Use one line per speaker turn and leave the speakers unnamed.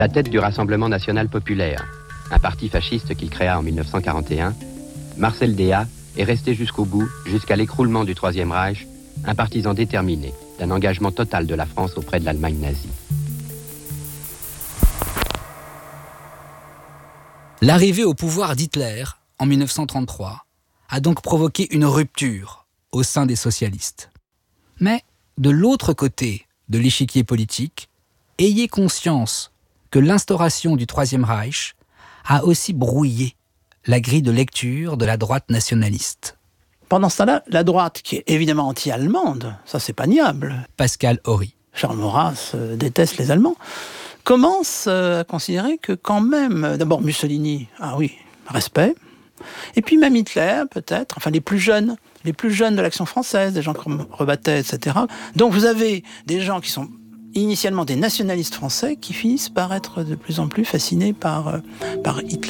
La tête du Rassemblement national populaire, un parti fasciste qu'il créa en 1941, Marcel Déat est resté jusqu'au bout, jusqu'à l'écroulement du Troisième Reich, un partisan déterminé d'un engagement total de la France auprès de l'Allemagne nazie.
L'arrivée au pouvoir d'Hitler, en 1933, a donc provoqué une rupture au sein des socialistes. Mais, de l'autre côté de l'échiquier politique, ayez conscience que l'instauration du Troisième Reich a aussi brouillé la grille de lecture de la droite nationaliste.
Pendant ce temps-là, la droite, qui est évidemment anti-allemande, ça c'est pas niable.
Pascal Horry.
Charles Maurras déteste les Allemands. Commence à considérer que quand même, d'abord Mussolini, ah oui, respect, et puis même Hitler peut-être, enfin les plus jeunes de l'Action française, des gens comme Rebattet, etc. Donc vous avez des gens qui sont initialement des nationalistes français qui finissent par être de plus en plus fascinés par Hitler.